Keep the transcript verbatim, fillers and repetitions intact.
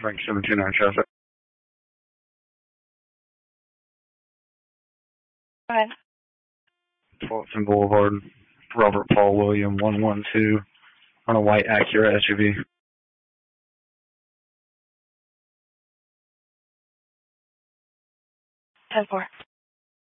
Frank seven two nine traffic. Go ahead. Fulton Boulevard, Robert Paul William one one two on a white Acura S U V. ten four.